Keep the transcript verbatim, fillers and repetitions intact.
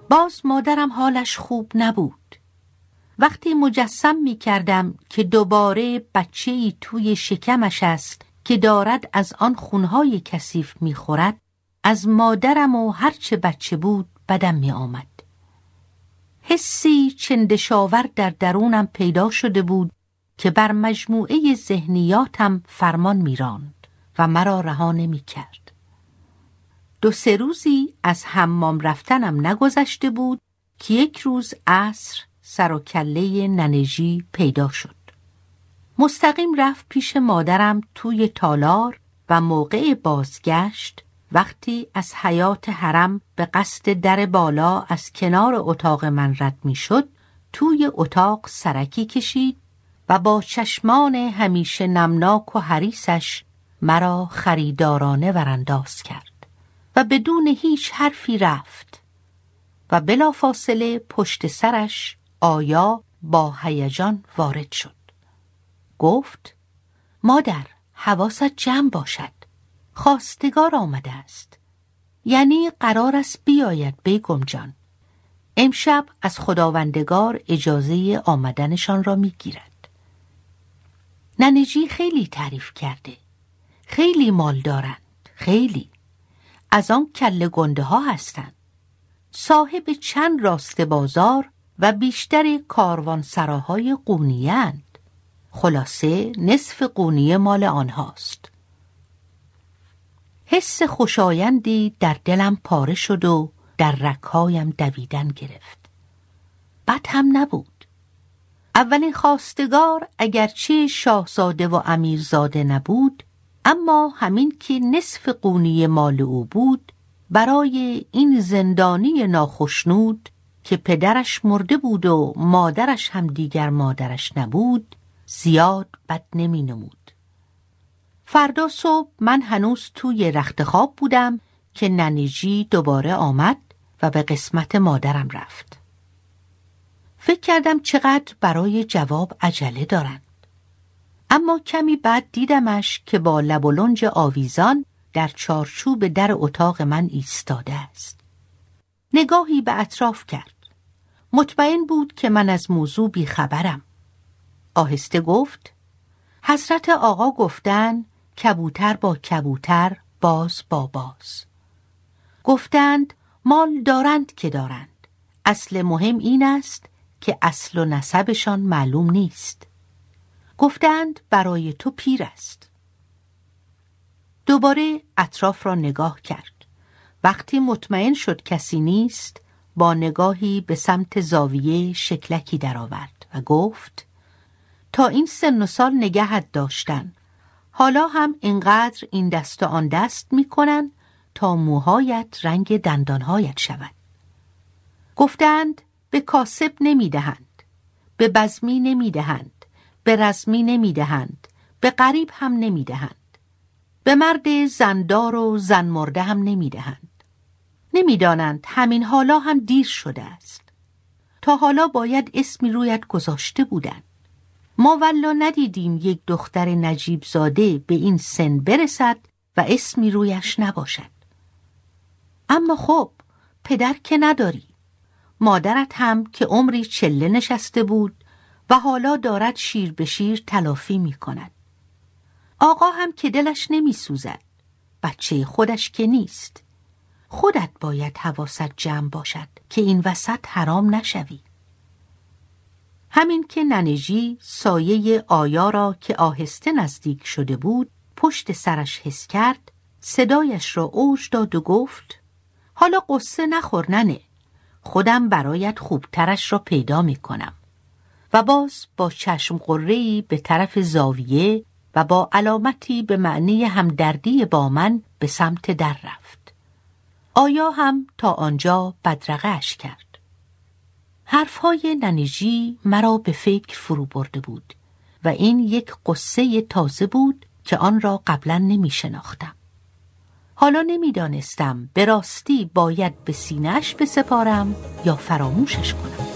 باز مادرم حالش خوب نبود. وقتی مجسم می کردم که دوباره بچه‌ای توی شکمش است که دارد از آن خونهای کثیف می خورد، از مادرم و هرچه بچه بود بدم می آمد. حسی چندشاور در درونم پیدا شده بود که بر مجموعه ذهنیاتم فرمان می راند و مرا رها نمی کرد. دو سه روزی از حمام رفتنم نگذشته بود که یک روز عصر سر و کله ننجی پیدا شد. مستقیم رفت پیش مادرم توی تالار و موقع بازگشت وقتی از حیاط حرم به قصد در بالا از کنار اتاق من رد می شد، توی اتاق سرکی کشید و با چشمان همیشه نمناک و حریصش مرا خریدارانه ورانداز کرد و بدون هیچ حرفی رفت و بلافاصله پشت سرش آیا با هیجان وارد شد. گفت: مادر، حواست جمع باشد، خواستگار آمده است. یعنی قرار است بیاید بیگم جان. امشب از خداوندگار اجازه آمدنشان را میگیرد. ننجی خیلی تعریف کرده. خیلی مال دارند. خیلی. از آن کله گنده ها هستند. صاحب چند راست بازار و بیشتر کاروانسراهای قونیه اند. خلاصه نصف قونیه مال آنهاست. حس خوشایندی در دلم پاره شد و در رگ‌هایم دویدن گرفت. بد هم نبود. اولین خواستگار اگرچه شاهزاده و امیرزاده نبود، اما همین که نصف قونیه مال او بود، برای این زندانی ناخشنود که پدرش مرده بود و مادرش هم دیگر مادرش نبود، زیاد بد نمی نمود. فردا صبح من هنوز توی رخت خواب بودم که ننجی دوباره آمد و به قسمت مادرم رفت. فکر کردم چقدر برای جواب عجله دارند. اما کمی بعد دیدمش که با لب و لنج آویزان در چارچوب در اتاق من ایستاده است. نگاهی به اطراف کرد. مطمئن بود که من از موضوع بی خبرم. آهسته گفت: حضرت آقا گفتن کبوتر با کبوتر، باز با باز. گفتند مال دارند که دارند. اصل مهم این است که اصل و نسبشان معلوم نیست. گفتند برای تو پیر است. دوباره اطراف را نگاه کرد. وقتی مطمئن شد کسی نیست، با نگاهی به سمت زاویه شکلکی درآورد و گفت: تا این سن و سال نگهت داشتن، حالا هم اینقدر این دست و آن دست میکنن تا موهایت رنگ دندانهایت شود. گفتند به کاسب نمیدهند، به بزمی نمیدهند، به رزمی نمیدهند، به غریب هم نمیدهند، به مرد زندار و زن مرده هم نمیدهند. نمیدانند همین حالا هم دیر شده است. تا حالا باید اسمی رویت گذاشته بودند. ما والا ندیدیم یک دختر نجیب زاده به این سن برسد و اسمی رویش نباشد. اما خب پدر که نداری. مادرت هم که عمری چله نشسته بود و حالا دارد شیر به شیر تلافی می کند. آقا هم که دلش نمی سوزد. بچه خودش که نیست. خودت باید حواست جمع باشد که این وسط حرام نشوی. همین که ننجی سایه آیا را که آهسته نزدیک شده بود پشت سرش حس کرد، صدایش را اوج داد و گفت: حالا قصه نخور ننه، خودم برایت خوبترش را پیدا می کنم. و باز با چشم قره‌ای به طرف زاویه و با علامتی به معنی همدردی با من به سمت در رفت. آیا هم تا آنجا بدرقه اش کرد. حرفهای ننجی مرا به فکر فرو برده بود و این یک قصه تازه بود که آن را قبلا نمی شناختم. حالا نمی دانستم به راستی باید به سینه‌اش بسپارم یا فراموشش کنم.